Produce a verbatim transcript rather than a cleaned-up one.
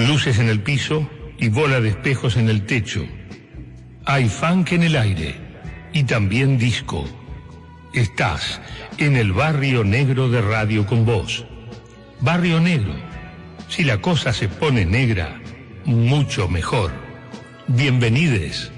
Luces en el piso y bola de espejos en el techo. Hay funk en el aire y también disco. Estás en el Barrio Negro de Radio con Voz. Barrio Negro. Si la cosa se pone negra, mucho mejor. Bienvenides.